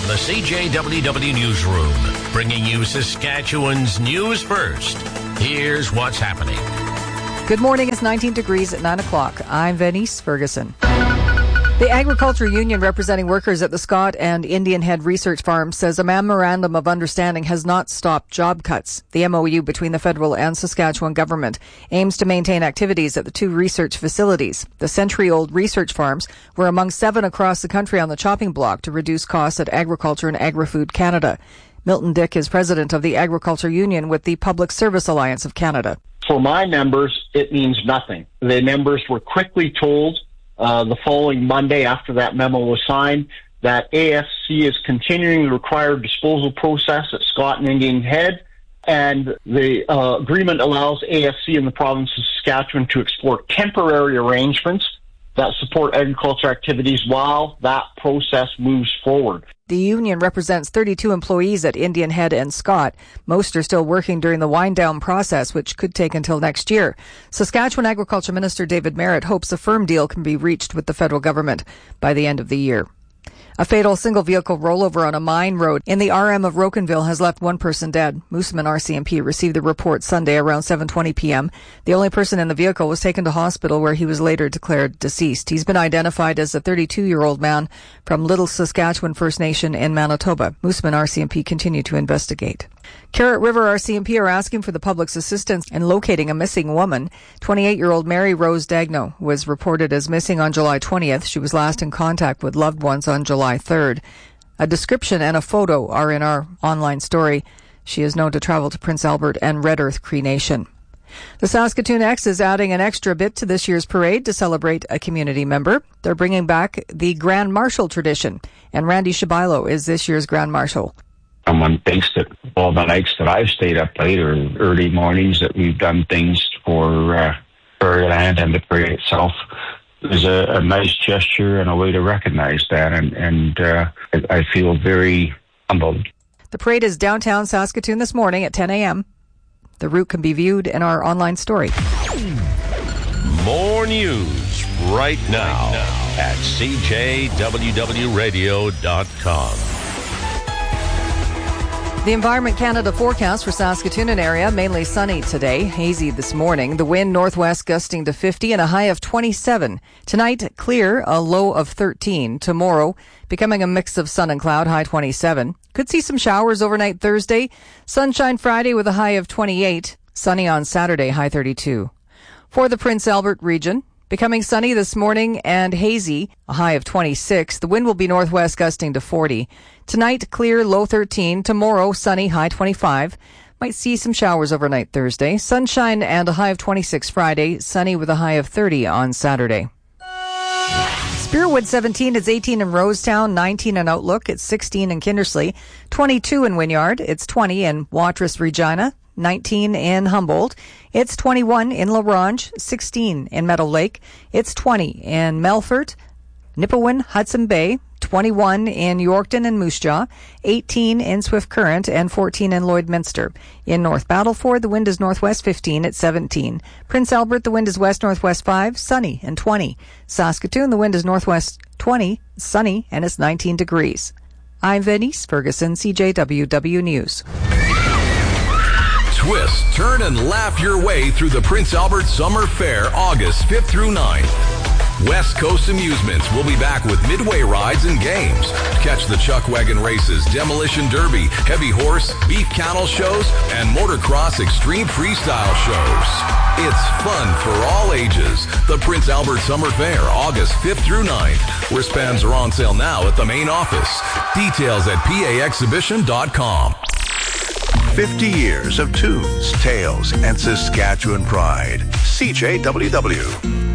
From the CJWW Newsroom, bringing you Saskatchewan's news first. Here's what's happening. Good morning. It's 19 degrees at 9 o'clock. I'm Venice Ferguson. The Agriculture Union representing workers at the Scott and Indian Head Research Farm says a memorandum of understanding has not stopped job cuts. The MOU between the federal and Saskatchewan government aims to maintain activities at the two research facilities. The century-old research farms were among 7 across the country on the chopping block to reduce costs at Agriculture and Agri-Food Canada. Milton Dick is president of the Agriculture Union with the Public Service Alliance of Canada. For my members, it means nothing. The members were quickly told the following Monday after that memo was signed that AFC is continuing the required disposal process at Scott and Indian Head, and the agreement allows AFC in the province of Saskatchewan to explore temporary arrangements that support agriculture activities while that process moves forward. The union represents 32 employees at Indian Head and Scott. Most are still working during the wind-down process, which could take until next year. Saskatchewan Agriculture Minister David Merritt hopes a firm deal can be reached with the federal government by the end of the year. A fatal single-vehicle rollover on a mine road in the RM of Rocanville has left one person dead. Moosomin RCMP received the report Sunday around 7:20 p.m. The only person in the vehicle was taken to hospital where he was later declared deceased. He's been identified as a 32-year-old man from Little Saskatchewan First Nation in Manitoba. Moosomin RCMP continue to investigate. Carrot River RCMP are asking for the public's assistance in locating a missing woman. 28-year-old Mary Rose Dagno was reported as missing on July 20th. She was last in contact with loved ones on July 3rd. A description and a photo are in our online story. She is known to travel to Prince Albert and Red Earth Cree Nation. The Saskatoon X is adding an extra bit to this year's parade to celebrate a community member. They're bringing back the Grand Marshal tradition, and Randy Shabilo is this year's Grand Marshal. Someone thinks that all the nights that I've stayed up late or early mornings that we've done things for Prairie Land and the prairie itself is a nice gesture and a way to recognize that, and I feel very humbled. The parade is downtown Saskatoon this morning at 10 a.m. The route can be viewed in our online story. More news right now at CJWWRadio.com. The Environment Canada forecast for Saskatoon and area, mainly sunny today, hazy this morning. The wind northwest gusting to 50 and a high of 27. Tonight, clear, a low of 13. Tomorrow, becoming a mix of sun and cloud, high 27. Could see some showers overnight Thursday. Sunshine Friday with a high of 28. Sunny on Saturday, high 32. For the Prince Albert region, becoming sunny this morning and hazy, a high of 26. The wind will be northwest gusting to 40. Tonight, clear, low 13. Tomorrow, sunny, high 25. Might see some showers overnight Thursday. Sunshine and a high of 26 Friday. Sunny with a high of 30 on Saturday. Spearwood 17, it's 18 in Rosetown, 19 in Outlook, it's 16 in Kindersley, 22 in Wynyard, it's 20 in Watrous Regina, 19 in Humboldt, it's 21 in La Ronge, 16 in Meadow Lake, it's 20 in Melfort, Nipawin, Hudson Bay, 21 in Yorkton and Moose Jaw, 18 in Swift Current, and 14 in Lloydminster. In North Battleford, the wind is northwest 15 at 17. Prince Albert, the wind is west-northwest 5, sunny, and 20. Saskatoon, the wind is northwest 20, sunny, and it's 19 degrees. I'm Venice Ferguson, CJWW News. Twist, turn, and laugh your way through the Prince Albert Summer Fair, August 5th through 9th. West Coast Amusements will be back with midway rides and games. Catch the Chuck Wagon races, Demolition Derby, Heavy Horse, Beef Cattle shows, and Motocross Extreme Freestyle shows. It's fun for all ages. The Prince Albert Summer Fair, August 5th through 9th. Wristbands are on sale now at the main office. Details at paexhibition.com. 50 years of tunes, tales, and Saskatchewan pride. CJWW.